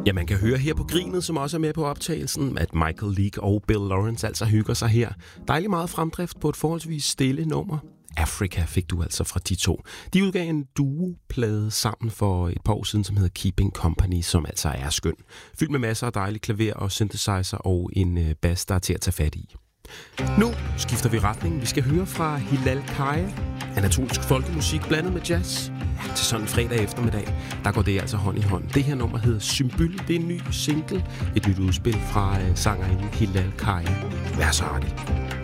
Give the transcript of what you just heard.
Ja, man kan høre her på grinet, som også er med på optagelsen, at Michael Leake og Bill Lawrence altså hygger sig her. Dejlig meget fremdrift på et forholdsvis stille nummer. Africa fik du altså fra de to. De udgav en duoplade sammen for et par år siden, som hedder Keeping Company, som altså er skøn. Fyldt med masser af dejlige klaver og synthesizer og en bass, der er til at tage fat i. Nu skifter vi retning. Vi skal høre fra Hilal Kaya. Anatolisk folkemusik blandet med jazz. Ja, til sådan en fredag eftermiddag, der går det altså hånd i hånd. Det her nummer hedder Symbol. Det er en ny single. Et nyt udspil fra sangerinden Hilal Kaya. Vær så artig.